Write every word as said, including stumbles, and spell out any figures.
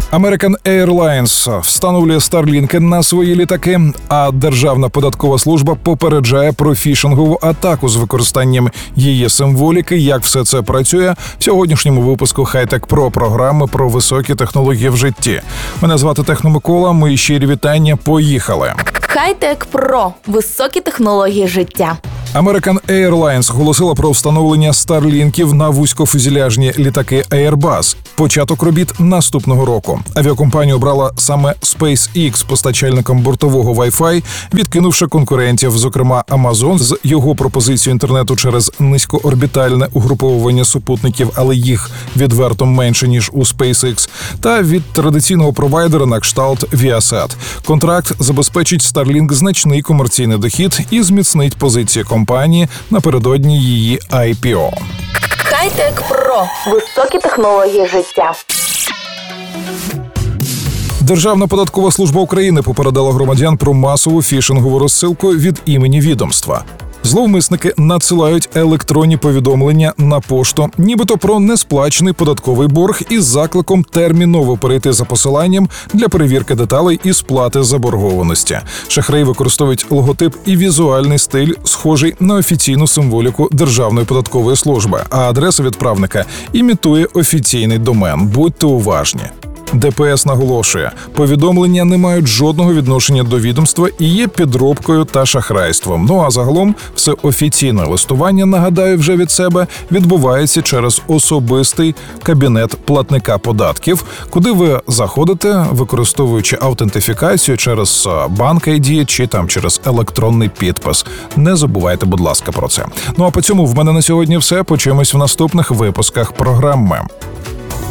American Airlines встановлює Starlink на свої літаки, а Державна податкова служба попереджає про фішингову атаку з використанням її символіки. Як все це працює в сьогоднішньому випуску Хай-Тек Про програми про високі технології в житті. Мене звати Техно Микола, мої щирі вітання, поїхали! Хай-Тек Про – високі технології життя. American Airlines оголосила про встановлення старлінків на вузькофюзеляжні літаки Airbus. Початок робіт наступного року. Авіакомпанія обрала саме SpaceX постачальником бортового Wi-Fi, відкинувши конкурентів, зокрема Amazon з його пропозицією інтернету через низькоорбітальне угруповування супутників, але їх відверто менше, ніж у SpaceX, та від традиційного провайдера на кшталт Viasat. Контракт забезпечить Starlink значний комерційний дохід і зміцнить позиції компанії напередодні її ай пі о. Хай-Тек Про – високі технології життя. Державна податкова служба України попередила громадян про масову фішингову розсилку від імені відомства. Зловмисники надсилають електронні повідомлення на пошту, нібито про несплачений податковий борг із закликом терміново перейти за посиланням для перевірки деталей і сплати заборгованості. Шахраї використовують логотип і візуальний стиль, схожий на офіційну символіку Державної податкової служби, а адреса відправника імітує офіційний домен. Будьте уважні. де пе ес наголошує, повідомлення не мають жодного відношення до відомства і є підробкою та шахрайством. Ну а загалом все офіційне листування, нагадаю вже від себе, відбувається через особистий кабінет платника податків, куди ви заходите, використовуючи аутентифікацію через банк ай ді чи там через електронний підпис. Не забувайте, будь ласка, про це. Ну а по цьому в мене на сьогодні все. Почуємось в наступних випусках програми.